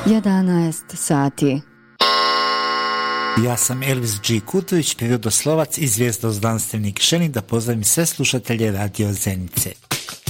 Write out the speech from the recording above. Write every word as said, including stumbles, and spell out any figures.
jedanaest sati. Ja sam Elvis G. Kutović, prirodoslovac i zvijezdoznanstvenik. Želim da pozdravim sve slušatelje Radio Zenice.